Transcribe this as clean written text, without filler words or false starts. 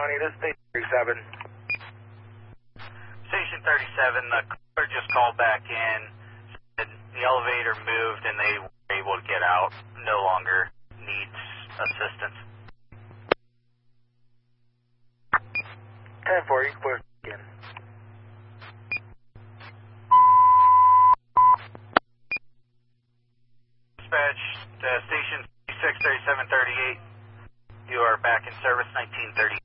County, this is Station 37. Station 37, the caller just called back in, said the elevator moved and they were able to get out, no longer needs assistance. 10-4, you clear again. Dispatch, station 363738, you are back in service 1930.